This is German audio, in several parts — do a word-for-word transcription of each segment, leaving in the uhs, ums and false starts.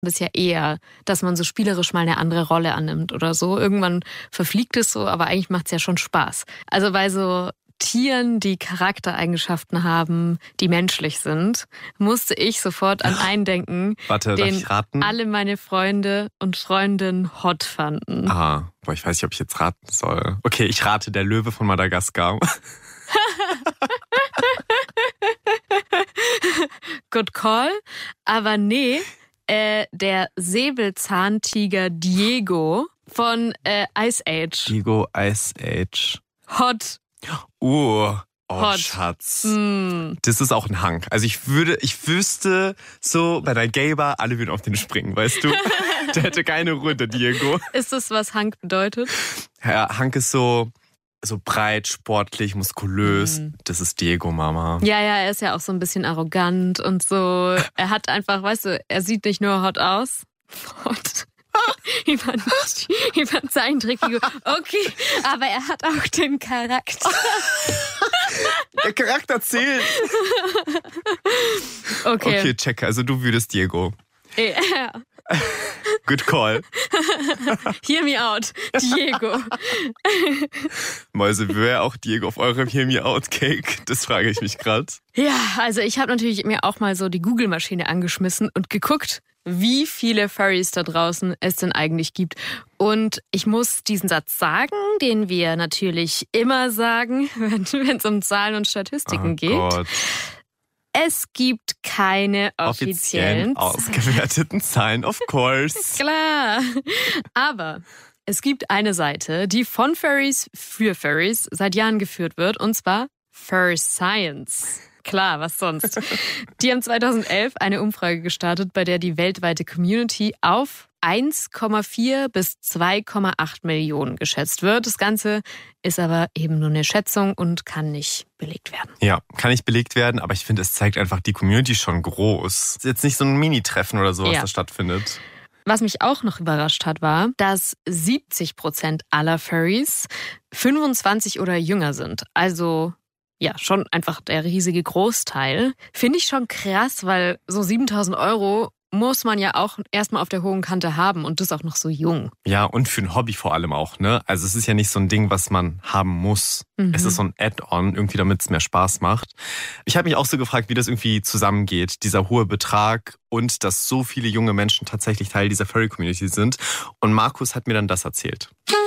Das ist ja eher, dass man so spielerisch mal eine andere Rolle annimmt oder so. Irgendwann verfliegt es so, aber eigentlich macht es ja schon Spaß. Also bei so Tieren, die Charaktereigenschaften haben, die menschlich sind, musste ich sofort an einen denken, Warte, den darf ich raten? alle meine Freunde und Freundinnen hot fanden. Ah, boah, ich weiß nicht, ob ich jetzt raten soll. Okay, ich rate der Löwe von Madagaskar. Good call. Aber nee, äh, der Säbelzahntiger Diego von äh, Ice Age. Diego Ice Age. Hot. Uh, oh Hot. Schatz. Mm. Das ist auch ein Hank. Also ich würde, ich wüsste so bei der Gay-Bar, alle würden auf den springen, weißt du? Der hätte keine Ruhe, der Diego. Ist das, was Hank bedeutet? Ja, Hank ist so, so breit, sportlich, muskulös. Mm. Das ist Diego, Mama. Ja, ja, er ist ja auch so ein bisschen arrogant und so. Er hat einfach, weißt du, er sieht nicht nur hot aus. Hot. Über ein Zeichentrickfigur. Okay, aber er hat auch den Charakter. Der Charakter zählt. Okay. Okay, check. Also du würdest Diego. Ja. Good call. Hear me out, Diego. Mäuse, wäre auch Diego auf eurem Hear me out Cake? Das frage ich mich gerade. Ja, also ich habe natürlich mir auch mal so die Google-Maschine angeschmissen und geguckt, wie viele Furries da draußen es denn eigentlich gibt. Und ich muss diesen Satz sagen, den wir natürlich immer sagen, wenn es um Zahlen und Statistiken Oh geht. Gott. Es gibt keine offiziellen, offiziellen ausgewerteten Zahlen, of course. Klar. Aber es gibt eine Seite, die von Furries für Furries seit Jahren geführt wird, und zwar Fur Science. Klar, was sonst? Die haben zweitausendelf eine Umfrage gestartet, bei der die weltweite Community auf eins Komma vier bis zwei Komma acht Millionen geschätzt wird. Das Ganze ist aber eben nur eine Schätzung und kann nicht belegt werden. Ja, kann nicht belegt werden, aber ich finde, es zeigt einfach die Community schon groß. Es ist jetzt nicht so ein Mini-Treffen oder so, was Ja. da stattfindet. Was mich auch noch überrascht hat, war, dass siebzig Prozent aller Furries fünfundzwanzig oder jünger sind. Also ja, schon einfach der riesige Großteil. Finde ich schon krass, weil so siebentausend Euro muss man ja auch erstmal auf der hohen Kante haben und das auch noch so jung. Ja, und für ein Hobby vor allem auch, ne? Also es ist ja nicht so ein Ding, was man haben muss. Mhm. Es ist so ein Add-on, irgendwie, damit es mehr Spaß macht. Ich habe mich auch so gefragt, wie das irgendwie zusammengeht, dieser hohe Betrag und dass so viele junge Menschen tatsächlich Teil dieser Furry-Community sind. Und Markus hat mir dann das erzählt.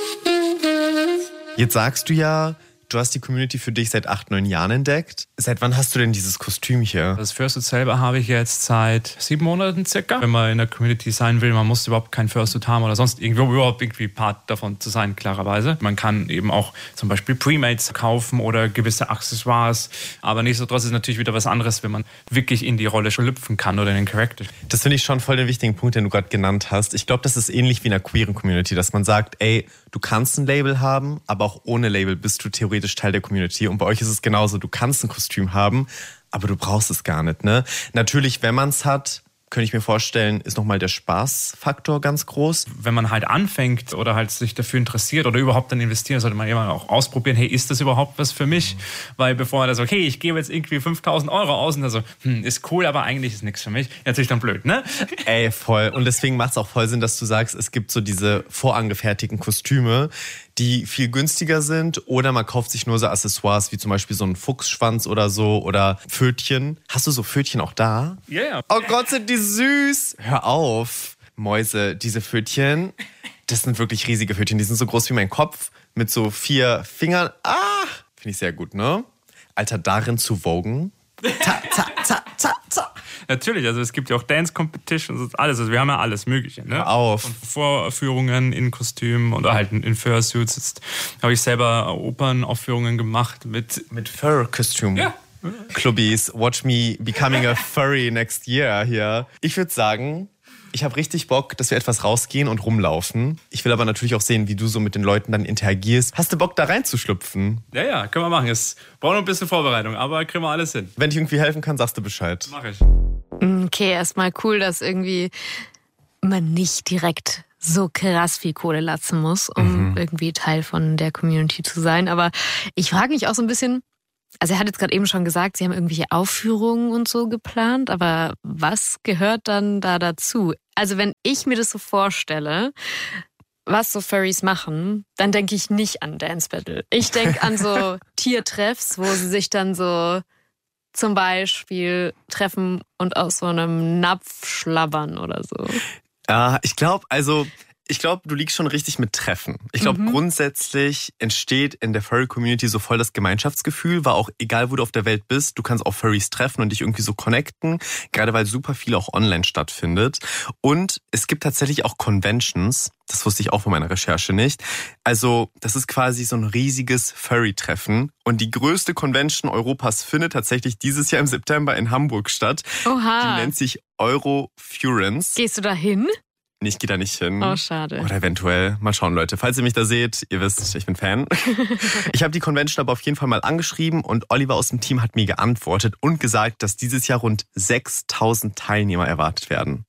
Jetzt sagst du ja, du hast die Community für dich seit acht, neun Jahren entdeckt. Seit wann hast du denn dieses Kostüm hier? Das Fursuit selber habe ich jetzt seit sieben Monaten circa. Wenn man in der Community sein will, man muss überhaupt kein Fursuit haben oder sonst irgendwo überhaupt irgendwie Part davon zu sein, klarerweise. Man kann eben auch zum Beispiel Premates kaufen oder gewisse Accessoires. Aber nichtsdestotrotz ist natürlich wieder was anderes, wenn man wirklich in die Rolle schlüpfen kann oder in den Charakter. Das finde ich schon voll den wichtigen Punkt, den du gerade genannt hast. Ich glaube, das ist ähnlich wie in einer queeren Community, dass man sagt, ey, du kannst ein Label haben, aber auch ohne Label bist du theoretisch Teil der Community. Und bei euch ist es genauso, du kannst ein Kostüm haben, aber du brauchst es gar nicht, ne? Natürlich, wenn man es hat, könnte ich mir vorstellen, ist nochmal der Spaßfaktor ganz groß. Wenn man halt anfängt oder halt sich dafür interessiert oder überhaupt dann investieren, sollte man immer auch ausprobieren, hey, ist das überhaupt was für mich? Mhm. Weil bevor er das, okay, ich gebe jetzt irgendwie fünftausend Euro aus und er so, hm, ist cool, aber eigentlich ist nichts für mich. Natürlich dann blöd, ne? Ey, voll. Und deswegen macht es auch voll Sinn, dass du sagst, es gibt so diese vorangefertigten Kostüme, die viel günstiger sind, oder man kauft sich nur so Accessoires wie zum Beispiel so einen Fuchsschwanz oder so oder Pfötchen. Hast du so Pfötchen auch da? Ja, yeah. Oh Gott, sind die süß. Hör auf, Mäuse, diese Pfötchen, das sind wirklich riesige Pfötchen. Die sind so groß wie mein Kopf mit so vier Fingern. Ah, finde ich sehr gut, ne? Alter, darin zu vogen. Ta, ta, ta, ta, ta. Natürlich, also es gibt ja auch Dance-Competitions und alles. Also wir haben ja alles Mögliche. Ne? Hör auf. Und Vorführungen in Kostümen oder halt in Fursuits. Jetzt habe ich selber Opernaufführungen gemacht mit... Mit Fur-Kostüm. Ja. Clubbies, watch me becoming a furry next year hier. Ich würde sagen, ich habe richtig Bock, dass wir etwas rausgehen und rumlaufen. Ich will aber natürlich auch sehen, wie du so mit den Leuten dann interagierst. Hast du Bock, da reinzuschlüpfen? Ja, ja, können wir machen. Es braucht noch ein bisschen Vorbereitung, aber kriegen wir alles hin. Wenn ich irgendwie helfen kann, sagst du Bescheid. Mach ich. Okay, erstmal cool, dass irgendwie man nicht direkt so krass viel Kohle latzen muss, um mhm. irgendwie Teil von der Community zu sein. Aber ich frage mich auch so ein bisschen, also er hat jetzt gerade eben schon gesagt, sie haben irgendwelche Aufführungen und so geplant, aber was gehört dann da dazu? Also wenn ich mir das so vorstelle, was so Furries machen, dann denke ich nicht an Dance Battle. Ich denke an so Tiertreffs, wo sie sich dann so zum Beispiel treffen und aus so einem Napf schlabbern oder so. Äh, ich glaube, also... Ich glaube, du liegst schon richtig mit Treffen. Ich glaube, mhm. grundsätzlich entsteht in der Furry-Community so voll das Gemeinschaftsgefühl, weil auch egal, wo du auf der Welt bist, du kannst auch Furries treffen und dich irgendwie so connecten, gerade weil super viel auch online stattfindet. Und es gibt tatsächlich auch Conventions, das wusste ich auch von meiner Recherche nicht. Also das ist quasi so ein riesiges Furry-Treffen und die größte Convention Europas findet tatsächlich dieses Jahr im September in Hamburg statt. Oha. Die nennt sich Eurofurence. Gehst du da hin? Ich gehe da nicht hin. Oh, schade. Oder eventuell. Mal schauen, Leute. Falls ihr mich da seht, ihr wisst, ich bin Fan. Ich habe die Convention aber auf jeden Fall mal angeschrieben und Oliver aus dem Team hat mir geantwortet und gesagt, dass dieses Jahr rund sechstausend Teilnehmer erwartet werden.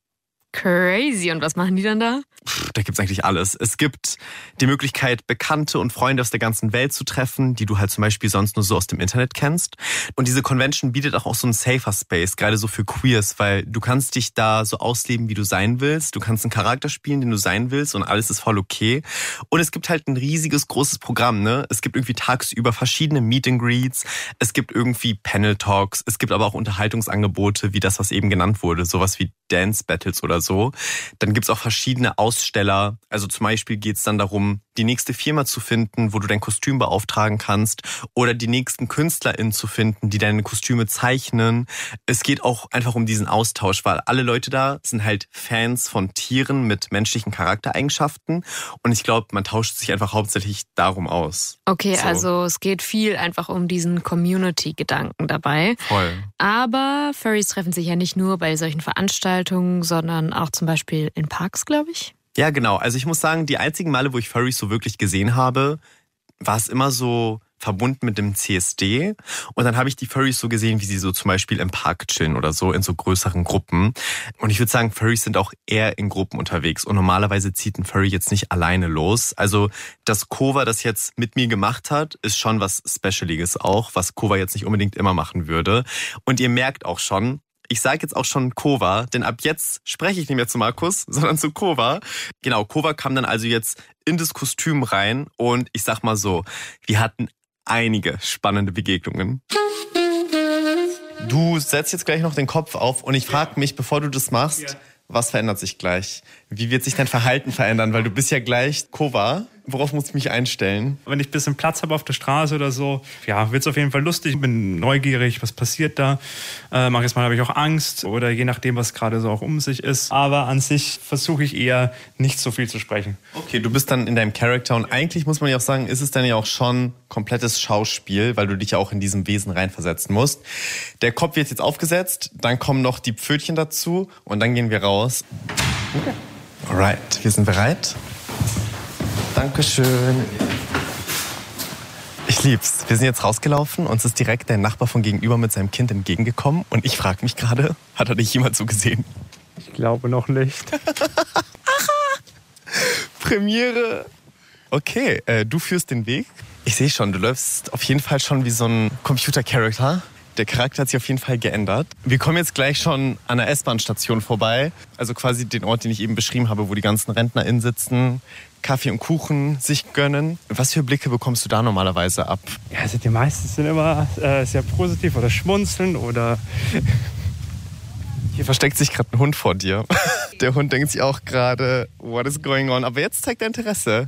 Crazy. Und was machen die dann da? Pff, da gibt's eigentlich alles. Es gibt die Möglichkeit, Bekannte und Freunde aus der ganzen Welt zu treffen, die du halt zum Beispiel sonst nur so aus dem Internet kennst. Und diese Convention bietet auch, auch so einen safer Space, gerade so für Queers, weil du kannst dich da so ausleben, wie du sein willst. Du kannst einen Charakter spielen, den du sein willst und alles ist voll okay. Und es gibt halt ein riesiges, großes Programm, ne? Es gibt irgendwie tagsüber verschiedene Meet and Greets. Es gibt irgendwie Panel Talks. Es gibt aber auch Unterhaltungsangebote, wie das, was eben genannt wurde. Sowas wie Dance Battles oder so. Dann gibt's auch verschiedene Aussteller. Also zum Beispiel geht's dann darum, die nächste Firma zu finden, wo du dein Kostüm beauftragen kannst oder die nächsten KünstlerInnen zu finden, die deine Kostüme zeichnen. Es geht auch einfach um diesen Austausch, weil alle Leute da sind halt Fans von Tieren mit menschlichen Charaktereigenschaften und ich glaube, man tauscht sich einfach hauptsächlich darum aus. Okay, so. Also es geht viel einfach um diesen Community-Gedanken dabei. Voll. Aber Furries treffen sich ja nicht nur bei solchen Veranstaltungen, sondern auch zum Beispiel in Parks, glaube ich. Ja, genau. Also ich muss sagen, die einzigen Male, wo ich Furries so wirklich gesehen habe, war es immer so verbunden mit dem C S D. Und dann habe ich die Furries so gesehen, wie sie so zum Beispiel im Park chillen oder so in so größeren Gruppen. Und ich würde sagen, Furries sind auch eher in Gruppen unterwegs. Und normalerweise zieht ein Furry jetzt nicht alleine los. Also dass Kova das jetzt mit mir gemacht hat, ist schon was Specialiges auch, was Kova jetzt nicht unbedingt immer machen würde. Und ihr merkt auch schon, ich sage jetzt auch schon Kova, denn ab jetzt spreche ich nicht mehr zu Markus, sondern zu Kova. Genau, Kova kam dann also jetzt in das Kostüm rein und ich sag mal so, wir hatten einige spannende Begegnungen. Du setzt jetzt gleich noch den Kopf auf und ich frage mich, bevor du das machst, ja. Was verändert sich gleich? Wie wird sich dein Verhalten verändern? Weil du bist ja gleich Kova. Worauf muss ich mich einstellen? Wenn ich ein bisschen Platz habe auf der Straße oder so, ja, wird es auf jeden Fall lustig. Ich bin neugierig, was passiert da. Äh, manches Mal habe ich auch Angst oder je nachdem, was gerade so auch um sich ist. Aber an sich versuche ich eher, nicht so viel zu sprechen. Okay, du bist dann in deinem Charakter und eigentlich muss man ja auch sagen, ist es dann ja auch schon komplettes Schauspiel, weil du dich ja auch in diesem Wesen reinversetzen musst. Der Kopf wird jetzt aufgesetzt, dann kommen noch die Pfötchen dazu und dann gehen wir raus. Okay. Alright, wir sind bereit. Dankeschön. Ich lieb's. Wir sind jetzt rausgelaufen, uns ist direkt der Nachbar von gegenüber mit seinem Kind entgegengekommen und ich frage mich gerade, hat er dich jemals so gesehen? Ich glaube noch nicht. Premiere. Okay, äh, du führst den Weg. Ich sehe schon, du läufst auf jeden Fall schon wie so ein Computer-Charakter. Der Charakter hat sich auf jeden Fall geändert. Wir kommen jetzt gleich schon an der S-Bahn-Station vorbei. Also quasi den Ort, den ich eben beschrieben habe, wo die ganzen RentnerInnen sitzen, Kaffee und Kuchen sich gönnen. Was für Blicke bekommst du da normalerweise ab? Ja, also die meisten sind immer äh, sehr positiv oder schmunzeln oder... Hier versteckt sich gerade ein Hund vor dir. Der Hund denkt sich auch gerade, what is going on? Aber jetzt zeigt er Interesse.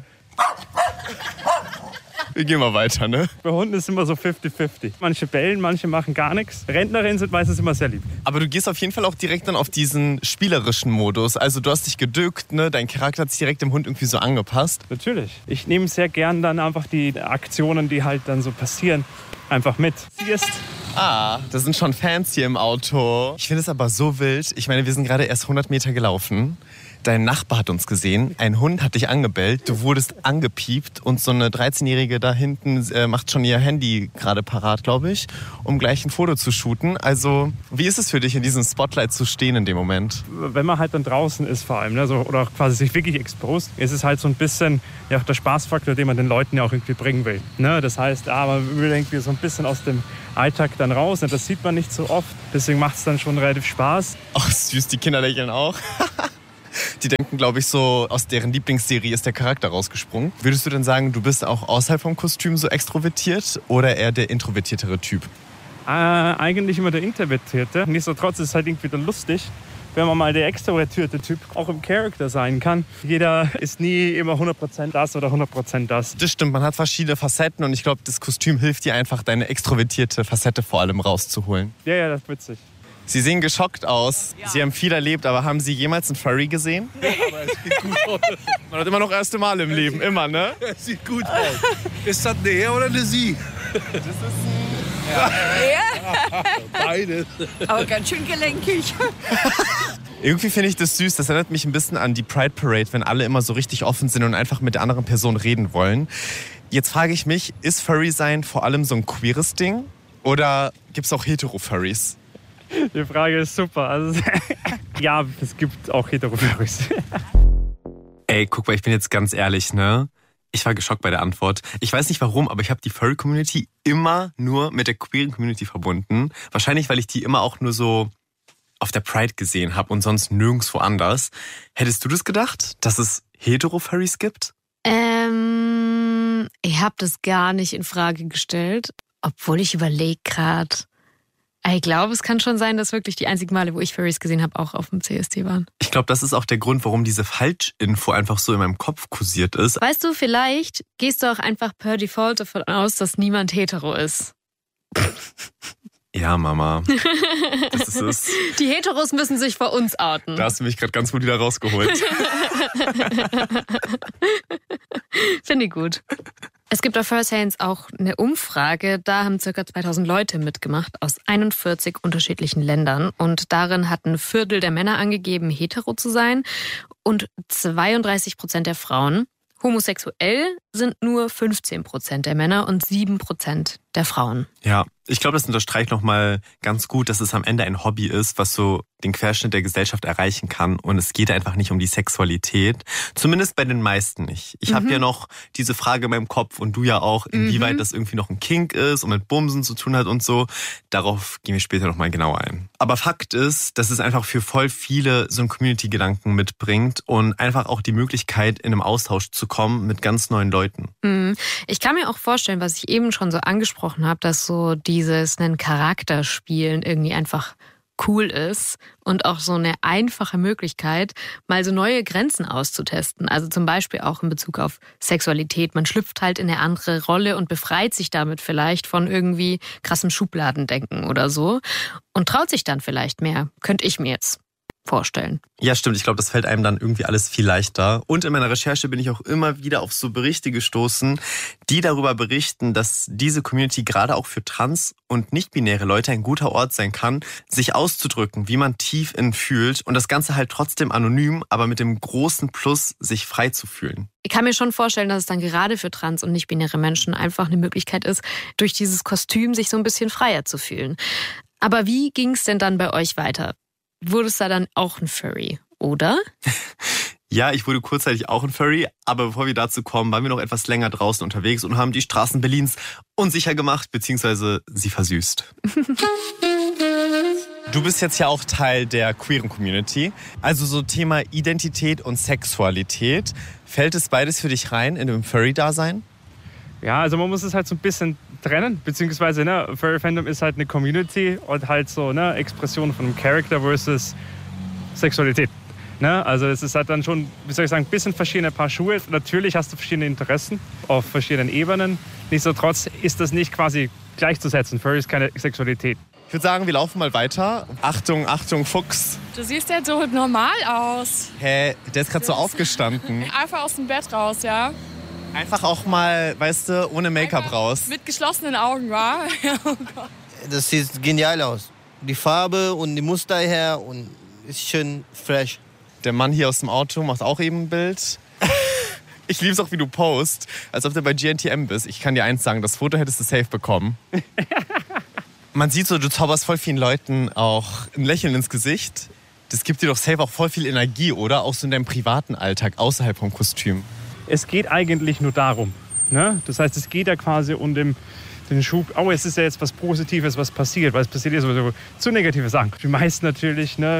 Wir gehen mal weiter, ne? Bei Hunden ist es immer so fifty fifty. Manche bellen, manche machen gar nichts. Rentnerinnen sind meistens immer sehr lieb. Aber du gehst auf jeden Fall auch direkt dann auf diesen spielerischen Modus. Also du hast dich gedückt, ne? Dein Charakter hat sich direkt dem Hund irgendwie so angepasst. Natürlich. Ich nehme sehr gern dann einfach die Aktionen, die halt dann so passieren, einfach mit. Siehst. Ah, da sind schon Fans hier im Auto. Ich finde es aber so wild. Ich meine, wir sind gerade erst hundert Meter gelaufen. Dein Nachbar hat uns gesehen, ein Hund hat dich angebellt, du wurdest angepiept und so eine dreizehnjährige da hinten äh, macht schon ihr Handy gerade parat, glaube ich, um gleich ein Foto zu shooten. Also, wie ist es für dich, in diesem Spotlight zu stehen in dem Moment? Wenn man halt dann draußen ist vor allem, ne, so, oder quasi sich wirklich exposed, ist es halt so ein bisschen ja, der Spaßfaktor, den man den Leuten ja auch irgendwie bringen will. Ne? Das heißt, ah, man will irgendwie so ein bisschen aus dem Alltag dann raus, ne? Das sieht man nicht so oft, deswegen macht es dann schon relativ Spaß. Ach süß, die Kinder lächeln auch. Die denken, glaube ich, so, aus deren Lieblingsserie ist der Charakter rausgesprungen. Würdest du denn sagen, du bist auch außerhalb vom Kostüm so extrovertiert oder eher der introvertiertere Typ? Äh, eigentlich immer der Introvertierte. Nichtsdestotrotz ist es halt irgendwie dann lustig, wenn man mal der extrovertierte Typ auch im Charakter sein kann. Jeder ist nie immer hundert Prozent das oder hundert Prozent das. Das stimmt, man hat verschiedene Facetten und ich glaube, das Kostüm hilft dir einfach, deine extrovertierte Facette vor allem rauszuholen. Ja, ja, das ist witzig. Sie sehen geschockt aus. Ja. Sie haben viel erlebt, aber haben Sie jemals einen Furry gesehen? Ja, aber es sieht gut aus. Man hat immer noch erste Mal im Leben, immer, ne? Es sieht gut aus. Ist das eine Er oder eine Sie? Das ist Ja. Ja. Beides. Aber ganz schön gelenkig. Irgendwie finde ich das süß. Das erinnert mich ein bisschen an die Pride Parade, wenn alle immer so richtig offen sind und einfach mit der anderen Person reden wollen. Jetzt frage ich mich, ist Furry-Sein vor allem so ein queeres Ding? Oder gibt es auch Hetero-Furries? Die Frage ist super. Also, ja, es gibt auch Hetero-Furries. Ey, guck mal, ich bin jetzt ganz ehrlich, ne? Ich war geschockt bei der Antwort. Ich weiß nicht warum, aber ich habe die Furry-Community immer nur mit der queeren Community verbunden. Wahrscheinlich, weil ich die immer auch nur so auf der Pride gesehen habe und sonst nirgendwo anders. Hättest du das gedacht, dass es Hetero-Furries gibt? Ähm, ich habe das gar nicht in Frage gestellt, obwohl ich überlege gerade. Ich glaube, es kann schon sein, dass wirklich die einzigen Male, wo ich Furries gesehen habe, auch auf dem C S D waren. Ich glaube, das ist auch der Grund, warum diese Falschinfo einfach so in meinem Kopf kursiert ist. Weißt du, vielleicht gehst du auch einfach per Default davon aus, dass niemand hetero ist. Ja, Mama. Das ist es. Die Heteros müssen sich vor uns outen. Da hast du mich gerade ganz gut wieder rausgeholt. Finde ich gut. Es gibt auf Fur Science auch eine Umfrage, da haben ca. zweitausend Leute mitgemacht aus einundvierzig unterschiedlichen Ländern und darin hat ein Viertel der Männer angegeben, hetero zu sein und zweiunddreißig Prozent der Frauen. Homosexuell sind nur fünfzehn Prozent der Männer und sieben Prozent der Frauen. Ja, ich glaube, das unterstreicht nochmal ganz gut, dass es am Ende ein Hobby ist, was so den Querschnitt der Gesellschaft erreichen kann. Und es geht einfach nicht um die Sexualität. Zumindest bei den meisten nicht. Ich mhm. habe ja noch diese Frage in meinem Kopf und du ja auch, inwieweit mhm. das irgendwie noch ein Kink ist und mit Bumsen zu tun hat und so. Darauf gehen wir später nochmal genauer ein. Aber Fakt ist, dass es einfach für voll viele so einen Community-Gedanken mitbringt und einfach auch die Möglichkeit, in einem Austausch zu kommen mit ganz neuen Leuten. Mhm. Ich kann mir auch vorstellen, was ich eben schon so angesprochen habe, dass so dieses einen Charakter spielen irgendwie einfach cool ist und auch so eine einfache Möglichkeit, mal so neue Grenzen auszutesten. Also zum Beispiel auch in Bezug auf Sexualität. Man schlüpft halt in eine andere Rolle und befreit sich damit vielleicht von irgendwie krassem Schubladendenken oder so und traut sich dann vielleicht mehr. Könnte ich mir jetzt vorstellen. Ja, stimmt. Ich glaube, das fällt einem dann irgendwie alles viel leichter. Und in meiner Recherche bin ich auch immer wieder auf so Berichte gestoßen, die darüber berichten, dass diese Community gerade auch für trans- und nicht-binäre Leute ein guter Ort sein kann, sich auszudrücken, wie man tief innen fühlt und das Ganze halt trotzdem anonym, aber mit dem großen Plus, sich frei zu fühlen. Ich kann mir schon vorstellen, dass es dann gerade für trans- und nicht-binäre Menschen einfach eine Möglichkeit ist, durch dieses Kostüm sich so ein bisschen freier zu fühlen. Aber wie ging es denn dann bei euch weiter? Wurdest du dann auch ein Furry, oder? Ja, ich wurde kurzzeitig auch ein Furry, aber bevor wir dazu kommen, waren wir noch etwas länger draußen unterwegs und haben die Straßen Berlins unsicher gemacht, beziehungsweise sie versüßt. Du bist jetzt ja auch Teil der queeren Community. Also so Thema Identität und Sexualität. Fällt es beides für dich rein in dem Furry-Dasein? Ja, also man muss es halt so ein bisschen trennen, beziehungsweise ne, Furry-Fandom ist halt eine Community und halt so eine Expression von einem Charakter versus Sexualität. Ne? Also es ist halt dann schon, wie soll ich sagen, ein bisschen verschiedene Paar Schuhe. Natürlich hast du verschiedene Interessen auf verschiedenen Ebenen. Nichtsdestotrotz ist das nicht quasi gleichzusetzen. Furry ist keine Sexualität. Ich würde sagen, wir laufen mal weiter. Achtung, Achtung, Fuchs. Du siehst ja so normal aus. Hä, der ist gerade so aufgestanden. Einfach aus dem Bett raus, ja. Einfach auch mal, weißt du, ohne Make-up Einfach raus. Mit geschlossenen Augen, wa? Oh Gott. Das sieht genial aus. Die Farbe und die Muster her und ist schön fresh. Der Mann hier aus dem Auto macht auch eben ein Bild. Ich liebe es auch, wie du post, als ob du bei G N T M bist. Ich kann dir eins sagen, das Foto hättest du safe bekommen. Man sieht so, du zauberst voll vielen Leuten auch ein Lächeln ins Gesicht. Das gibt dir doch safe auch voll viel Energie, oder? Auch so in deinem privaten Alltag, außerhalb vom Kostüm. Es geht eigentlich nur darum. Ne? Das heißt, es geht ja quasi um den, den Schub, oh, es ist ja jetzt was Positives, was passiert, weil es passiert ja sowieso zu negative Sachen. Die meisten natürlich, ne,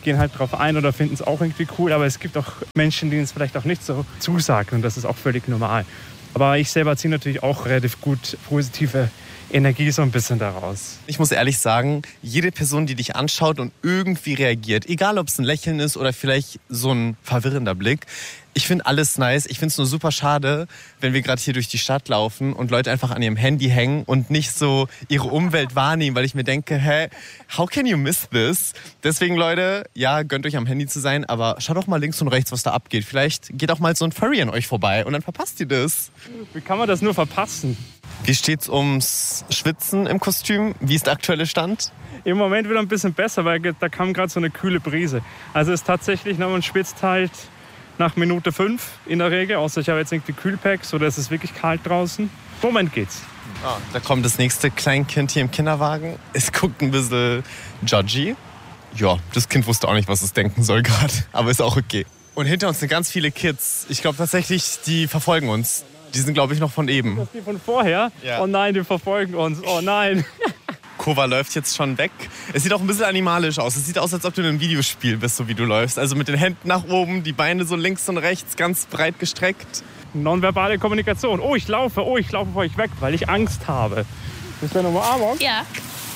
gehen halt drauf ein oder finden es auch irgendwie cool. Aber es gibt auch Menschen, denen es vielleicht auch nicht so zusagt und das ist auch völlig normal. Aber ich selber ziehe natürlich auch relativ gut positive Energie so ein bisschen daraus. Ich muss ehrlich sagen, jede Person, die dich anschaut und irgendwie reagiert, egal ob es ein Lächeln ist oder vielleicht so ein verwirrender Blick, ich finde alles nice. Ich finde es nur super schade, wenn wir gerade hier durch die Stadt laufen und Leute einfach an ihrem Handy hängen und nicht so ihre Umwelt wahrnehmen, weil ich mir denke, hä, how can you miss this? Deswegen, Leute, ja, gönnt euch am Handy zu sein, aber schaut doch mal links und rechts, was da abgeht. Vielleicht geht auch mal so ein Furry an euch vorbei und dann verpasst ihr das. Wie kann man das nur verpassen? Wie steht's ums Schwitzen im Kostüm? Wie ist der aktuelle Stand? Im Moment wieder ein bisschen besser, weil da kam gerade so eine kühle Brise. Also es ist tatsächlich, man schwitzt halt nach Minute fünf in der Regel, außer ich habe jetzt irgendwie Kühlpacks oder es ist wirklich kalt draußen. Im Moment geht's. Ah, da kommt das nächste Kleinkind hier im Kinderwagen. Es guckt ein bisschen judgy. Ja, das Kind wusste auch nicht, was es denken soll gerade, aber ist auch okay. Und hinter uns sind ganz viele Kids. Ich glaube tatsächlich, die verfolgen uns. Die sind, glaube ich, noch von eben. Das ist die von vorher? Ja. Oh nein, die verfolgen uns. Oh nein. Kova läuft jetzt schon weg. Es sieht auch ein bisschen animalisch aus. Es sieht aus, als ob du in einem Videospiel bist, so wie du läufst. Also mit den Händen nach oben, die Beine so links und rechts, ganz breit gestreckt. Nonverbale Kommunikation. Oh, ich laufe. Oh, ich laufe vor euch weg, weil ich Angst habe. Ist da eine Umarmung? Ja.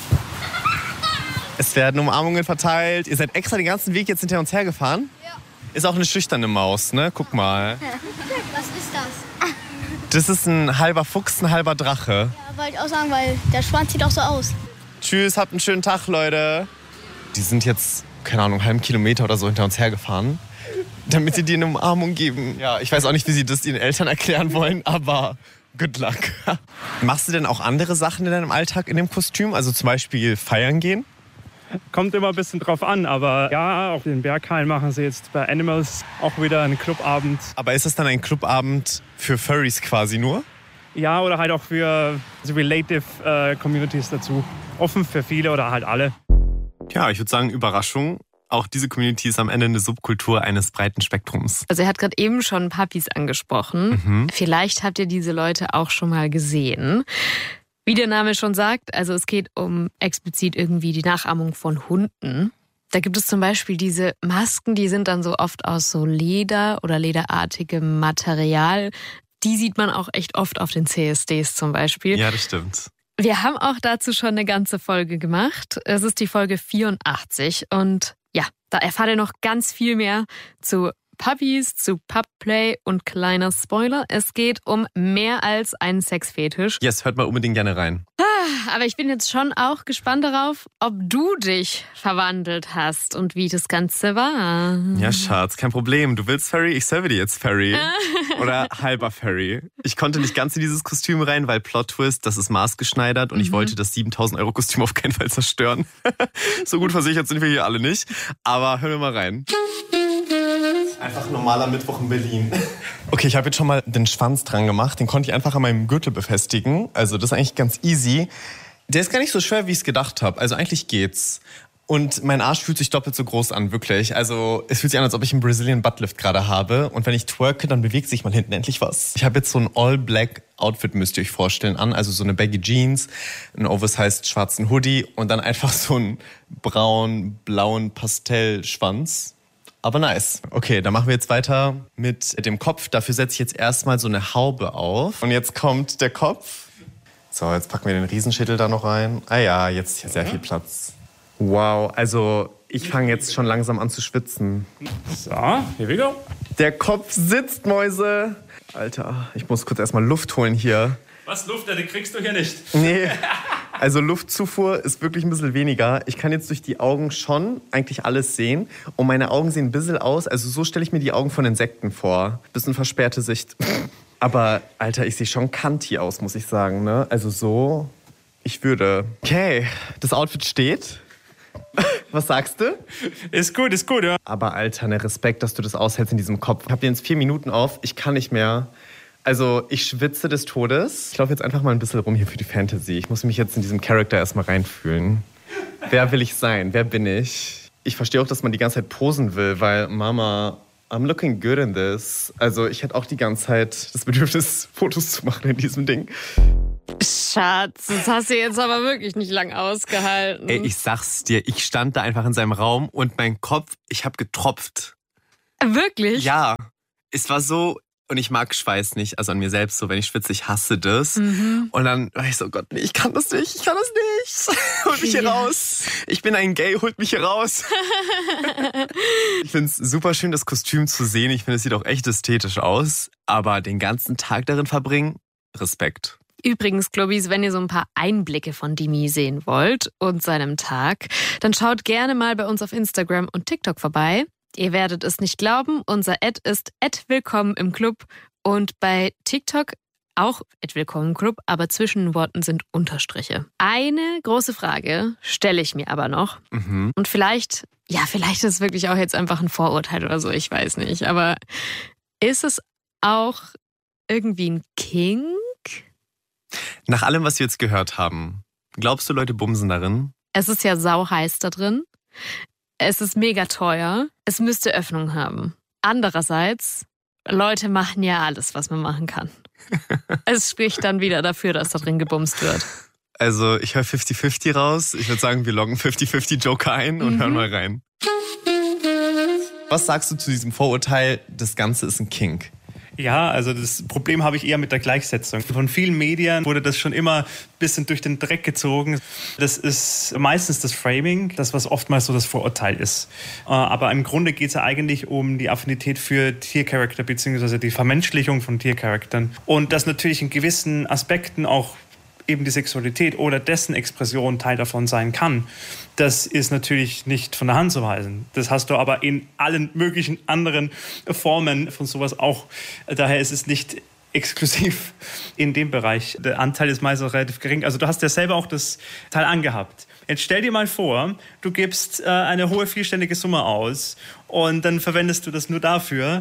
Es werden Umarmungen verteilt. Ihr seid extra den ganzen Weg jetzt hinter uns hergefahren? Ja. Ist auch eine schüchterne Maus, ne? Guck mal. Was ist das? Das ist ein halber Fuchs, ein halber Drache. Ja, wollte ich auch sagen, weil der Schwanz sieht auch so aus. Tschüss, habt einen schönen Tag, Leute. Die sind jetzt, keine Ahnung, einen halben Kilometer oder so hinter uns hergefahren, damit sie dir eine Umarmung geben. Ja, ich weiß auch nicht, wie sie das ihren Eltern erklären wollen, aber good luck. Machst du denn auch andere Sachen in deinem Alltag in dem Kostüm? Also zum Beispiel feiern gehen? Kommt immer ein bisschen drauf an, aber ja, auf den Berghain machen sie jetzt bei Animals auch wieder einen Clubabend. Aber ist das dann ein Clubabend für Furries quasi nur? Ja, oder halt auch für so relative äh, Communities dazu. Offen für viele oder halt alle. Ja, ich würde sagen, Überraschung. Auch diese Community ist am Ende eine Subkultur eines breiten Spektrums. Also er hat gerade eben schon Puppies angesprochen. Mhm. Vielleicht habt ihr diese Leute auch schon mal gesehen. Wie der Name schon sagt, also es geht um explizit irgendwie die Nachahmung von Hunden. Da gibt es zum Beispiel diese Masken, die sind dann so oft aus so Leder oder lederartigem Material. Die sieht man auch echt oft auf den C S Ds zum Beispiel. Ja, das stimmt. Wir haben auch dazu schon eine ganze Folge gemacht. Es ist die Folge vierundachtzig und ja, da erfahrt ihr noch ganz viel mehr zu Puppies, zu Pupplay und kleiner Spoiler, es geht um mehr als einen Sexfetisch. Yes, hört mal unbedingt gerne rein. Aber ich bin jetzt schon auch gespannt darauf, ob du dich verwandelt hast und wie das Ganze war. Ja, Schatz, kein Problem. Du willst Furry, ich serve dir jetzt Furry. Oder halber Furry. Ich konnte nicht ganz in dieses Kostüm rein, weil Plot Twist, das ist maßgeschneidert und mhm. ich wollte das siebentausend Euro Kostüm auf keinen Fall zerstören. So gut versichert sind wir hier alle nicht. Aber hören wir mal rein. Einfach ein normaler Mittwoch in Berlin. Okay, ich habe jetzt schon mal den Schwanz dran gemacht. Den konnte ich einfach an meinem Gürtel befestigen. Also das ist eigentlich ganz easy. Der ist gar nicht so schwer, wie ich es gedacht habe. Also eigentlich geht's. Und mein Arsch fühlt sich doppelt so groß an, wirklich. Also es fühlt sich an, als ob ich einen Brazilian Buttlift gerade habe. Und wenn ich twerke, dann bewegt sich mal hinten endlich was. Ich habe jetzt so ein All-Black-Outfit, müsst ihr euch vorstellen, an. Also so eine Baggy Jeans, einen oversized schwarzen Hoodie und dann einfach so einen braun-blauen Pastellschwanz. Aber nice. Okay, dann machen wir jetzt weiter mit dem Kopf. Dafür setze ich jetzt erstmal so eine Haube auf. Und jetzt kommt der Kopf. So, jetzt packen wir den Riesenschädel da noch rein. Ah ja, jetzt ist hier sehr viel Platz. Wow, also ich fange jetzt schon langsam an zu schwitzen. So, here we go. Der Kopf sitzt, Mäuse. Alter, ich muss kurz erstmal Luft holen hier. Was, Luft? Die kriegst du hier nicht. Nee, also Luftzufuhr ist wirklich ein bisschen weniger. Ich kann jetzt durch die Augen schon eigentlich alles sehen. Und meine Augen sehen ein bisschen aus. Also so stelle ich mir die Augen von Insekten vor. Bisschen versperrte Sicht. Aber, Alter, ich sehe schon kanti aus, muss ich sagen. Ne? Also so, ich würde. Okay, das Outfit steht. Was sagst du? Ist gut, ist gut, ja. Aber, Alter, ne Respekt, dass du das aushältst in diesem Kopf. Ich hab den jetzt vier Minuten auf. Ich kann nicht mehr. Also ich schwitze des Todes. Ich laufe jetzt einfach mal ein bisschen rum hier für die Fantasy. Ich muss mich jetzt in diesem Charakter erstmal reinfühlen. Wer will ich sein? Wer bin ich? Ich verstehe auch, dass man die ganze Zeit posen will, weil Mama, I'm looking good in this. Also ich hätte auch die ganze Zeit das Bedürfnis, Fotos zu machen in diesem Ding. Schatz, Schatz, das hast du jetzt aber wirklich nicht lang ausgehalten. Ey, ich sag's dir, ich stand da einfach in seinem Raum und mein Kopf, ich hab getropft. Wirklich? Ja, es war so, und ich mag Schweiß nicht, also an mir selbst so, wenn ich schwitze, ich hasse das. Mhm. Und dann war ich so, Gott, nee, ich kann das nicht, ich kann das nicht. Holt mich hier Ja. raus. Ich bin ein Gay, holt mich hier raus. Ich find's super schön, das Kostüm zu sehen. Ich finde, es sieht auch echt ästhetisch aus. Aber den ganzen Tag darin verbringen, Respekt. Übrigens, Globis, wenn ihr so ein paar Einblicke von Dimi sehen wollt und seinem Tag, dann schaut gerne mal bei uns auf Instagram und TikTok vorbei. Ihr werdet es nicht glauben, unser Ad ist at willkommen im Club und bei TikTok auch at willkommen im Club, aber zwischen den Worten sind Unterstriche. Eine große Frage stelle ich mir aber noch Mhm. und vielleicht, ja, vielleicht ist es wirklich auch jetzt einfach ein Vorurteil oder so, ich weiß nicht, aber ist es auch irgendwie ein Kink? Nach allem, was wir jetzt gehört haben, glaubst du, Leute bumsen darin? Es ist ja sauheiß da drin. Es ist mega teuer. Es müsste Öffnung haben. Andererseits, Leute machen ja alles, was man machen kann. Es spricht dann wieder dafür, dass da drin gebumst wird. Also ich höre fifty fifty raus. Ich würde sagen, wir loggen fifty fifty Joker ein und Mhm. hören mal rein. Was sagst du zu diesem Vorurteil, das Ganze ist ein Kink? Ja, also das Problem habe ich eher mit der Gleichsetzung. Von vielen Medien wurde das schon immer ein bisschen durch den Dreck gezogen. Das ist meistens das Framing, das was oftmals so das Vorurteil ist. Äh, Aber im Grunde geht es ja eigentlich um die Affinität für Tiercharakter beziehungsweise die Vermenschlichung von Tiercharakteren. Und dass natürlich in gewissen Aspekten auch eben die Sexualität oder dessen Expression Teil davon sein kann, das ist natürlich nicht von der Hand zu weisen. Das hast du aber in allen möglichen anderen Formen von sowas auch. Daher ist es nicht exklusiv in dem Bereich. Der Anteil ist meistens relativ gering. Also du hast ja selber auch das Teil angehabt. Jetzt stell dir mal vor, du gibst äh, eine hohe vierstellige Summe aus und dann verwendest du das nur dafür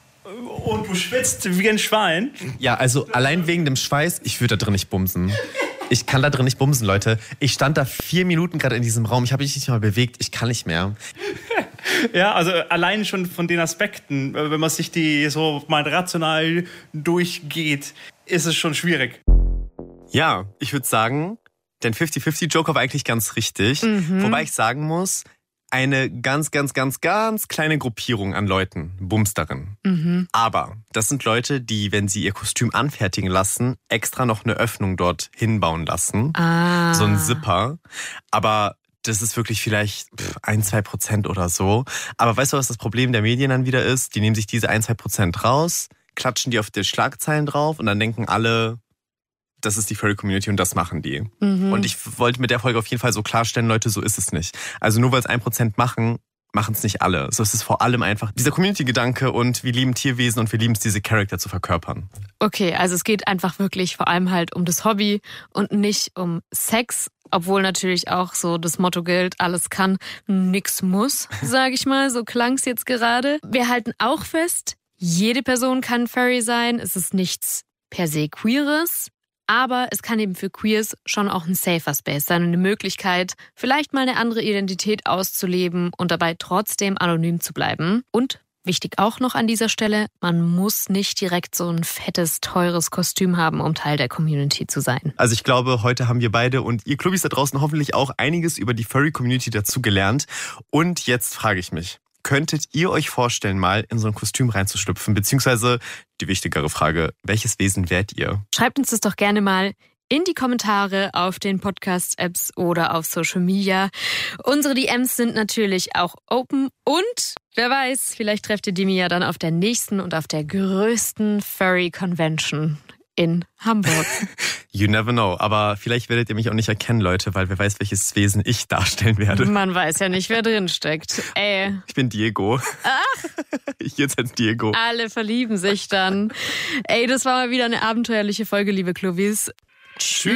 und du schwitzt wie ein Schwein. Ja, also allein wegen dem Schweiß, ich würde da drin nicht bumsen. Ich kann da drin nicht bumsen, Leute. Ich stand da vier Minuten gerade in diesem Raum. Ich habe mich nicht mal bewegt. Ich kann nicht mehr. Ja, also allein schon von den Aspekten, wenn man sich die so mal rational durchgeht, ist es schon schwierig. Ja, ich würde sagen, dein fifty fifty Joker war eigentlich ganz richtig. Mhm. Wobei ich sagen muss, eine ganz, ganz, ganz, ganz kleine Gruppierung an Leuten bumst darin. Mhm. Aber das sind Leute, die, wenn sie ihr Kostüm anfertigen lassen, extra noch eine Öffnung dort hinbauen lassen. Ah. So ein Zipper. Aber das ist wirklich vielleicht ein, zwei Prozent oder so. Aber weißt du, was das Problem der Medien dann wieder ist? Die nehmen sich diese ein, zwei Prozent raus, klatschen die auf die Schlagzeilen drauf und dann denken alle, das ist die Furry-Community und das machen die. Mhm. Und ich wollte mit der Folge auf jeden Fall so klarstellen, Leute, so ist es nicht. Also nur weil es ein Prozent machen, machen es nicht alle. So ist es vor allem einfach dieser Community-Gedanke und wir lieben Tierwesen und wir lieben es, diese Charakter zu verkörpern. Okay, also es geht einfach wirklich vor allem halt um das Hobby und nicht um Sex, obwohl natürlich auch so das Motto gilt, alles kann, nix muss, sage ich mal, so klang's jetzt gerade. Wir halten auch fest, jede Person kann Furry sein, es ist nichts per se Queeres, aber es kann eben für Queers schon auch ein safer Space sein und eine Möglichkeit, vielleicht mal eine andere Identität auszuleben und dabei trotzdem anonym zu bleiben. Und wichtig auch noch an dieser Stelle, man muss nicht direkt so ein fettes, teures Kostüm haben, um Teil der Community zu sein. Also ich glaube, heute haben wir beide und ihr Clubis da draußen hoffentlich auch einiges über die Furry-Community dazu gelernt. Und jetzt frage ich mich, könntet ihr euch vorstellen, mal in so ein Kostüm reinzuschlüpfen? Beziehungsweise die wichtigere Frage, welches Wesen wärt ihr? Schreibt uns das doch gerne mal in die Kommentare auf den Podcast-Apps oder auf Social Media. Unsere D Ms sind natürlich auch open und wer weiß, vielleicht trefft ihr Dimi ja dann auf der nächsten und auf der größten Furry-Convention in Hamburg. You never know. Aber vielleicht werdet ihr mich auch nicht erkennen, Leute, weil wer weiß, welches Wesen ich darstellen werde. Man weiß ja nicht, wer drin steckt. Ey. Ich bin Diego. Ach. Ich jetzt als Diego. Alle verlieben sich dann. Ey, das war mal wieder eine abenteuerliche Folge, liebe Clubis. Tschüss.